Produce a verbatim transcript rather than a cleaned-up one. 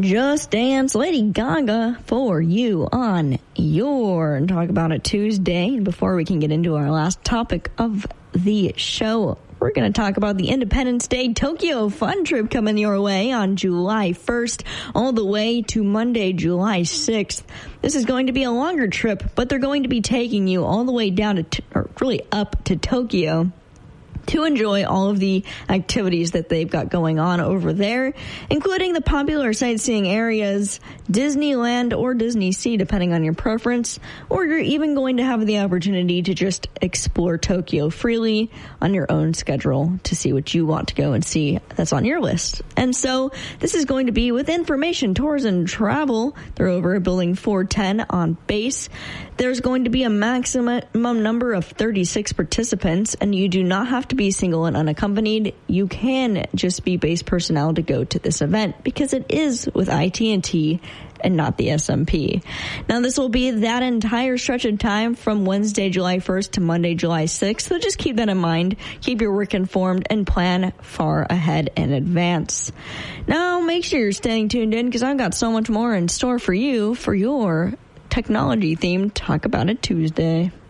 Just Dance, Lady Gaga for you on your Talk About It Tuesday. And before we can get into our last topic of the show, we're going to talk about the Independence Day Tokyo Fun Trip coming your way on July first all the way to Monday, July sixth. This is going to be a longer trip, but they're going to be taking you all the way down to, t- or really up to Tokyo to enjoy all of the activities that they've got going on over there, including the popular sightseeing areas, Disneyland or Disney Sea, depending on your preference, or you're even going to have the opportunity to just explore Tokyo freely on your own schedule to see what you want to go and see that's on your list. And so this is going to be with Information Tours and Travel. They're over at Building four ten on base. There's going to be a maximum number of thirty-six participants, and you do not have to be single and unaccompanied. You can just be base personnel to go to this event because it is with I T and T and not the S M P. Now, this will be that entire stretch of time from Wednesday, July first to Monday, July sixth. So just keep that in mind. Keep your work informed and plan far ahead in advance. Now, make sure you're staying tuned in because I've got so much more in store for you for your technology-themed Talk About It Tuesday.